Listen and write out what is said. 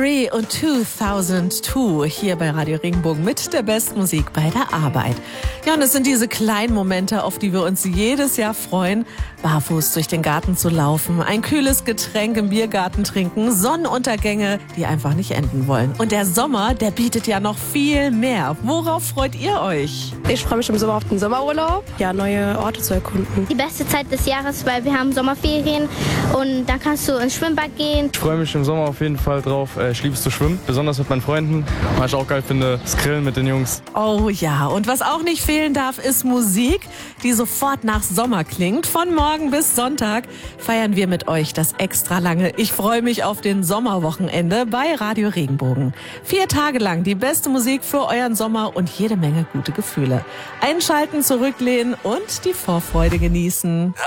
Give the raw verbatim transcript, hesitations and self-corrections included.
Marie und zweitausendzwei hier bei Radio Regenbogen mit der besten Musik bei der Arbeit. Ja, und es sind diese kleinen Momente, auf die wir uns jedes Jahr freuen, barfuß durch den Garten zu laufen, ein kühles Getränk im Biergarten trinken, Sonnenuntergänge, die einfach nicht enden wollen. Und der Sommer, der bietet ja noch viel mehr. Worauf freut ihr euch? Ich freue mich im Sommer auf den Sommerurlaub, ja, neue Orte zu erkunden. Die beste Zeit des Jahres, weil wir haben Sommerferien und dann kannst du ins Schwimmbad gehen. Ich freue mich im Sommer auf jeden Fall drauf. Ich liebe es zu schwimmen, besonders mit meinen Freunden. Was ich auch geil finde, das Grillen mit den Jungs. Oh ja, und was auch nicht fehlen darf, ist Musik, die sofort nach Sommer klingt. Von morgen bis Sonntag feiern wir mit euch das extra lange Ich freue mich auf den Sommerwochenende bei Radio Regenbogen. Vier Tage lang die beste Musik für euren Sommer und jede Menge gute Gefühle. Einschalten, zurücklehnen und die Vorfreude genießen.